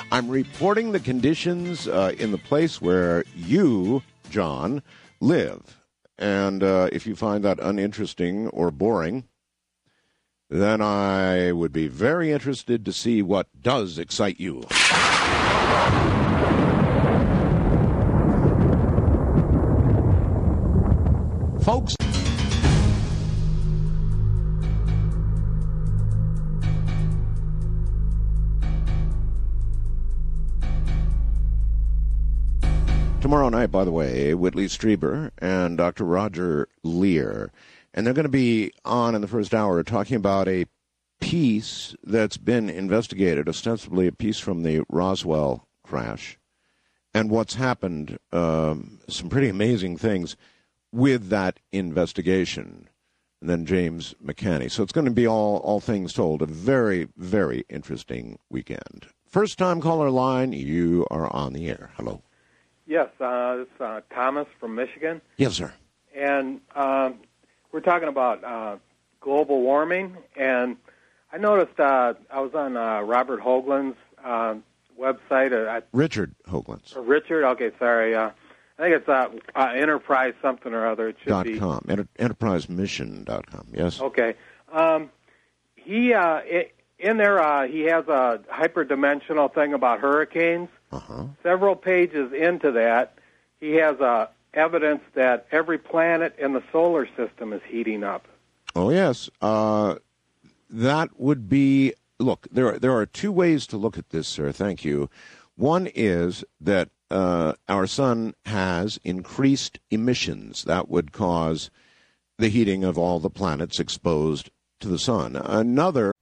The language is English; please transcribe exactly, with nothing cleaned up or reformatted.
I'm reporting the conditions uh, in the place where you, John, live. And uh, if you find that uninteresting or boring, then I would be very interested to see what does excite you. Folks. Tomorrow night, by the way, Whitley Strieber and Doctor Roger Lear. And they're going to be on in the first hour talking about a piece that's been investigated, ostensibly a piece from the Roswell crash, and what's happened, um, some pretty amazing things with that investigation. And then James McCanney. So it's going to be all, all things told. A very, very interesting weekend. First time caller line, you are on the air. Hello. Yes, uh, it's uh, Thomas from Michigan. Yes, sir. And uh, we're talking about uh, global warming. And I noticed uh, I was on uh, Robert Hoagland's uh, website. Uh, Richard Hoagland's. Uh, Richard, okay, sorry. Uh, I think it's uh, uh, Enterprise something or other. It should dot be. com. Enter- enterprise mission dot com, yes. Okay. Um, he, uh, in there, uh, he has a hyperdimensional thing about hurricanes. Uh-huh. Several pages into that, he has uh, evidence that every planet in the solar system is heating up. Oh, yes. Uh, that would be, look, there are, there are two ways to look at this, sir. Thank you. One is that uh, our sun has increased emissions. That would cause the heating of all the planets exposed to the sun. Another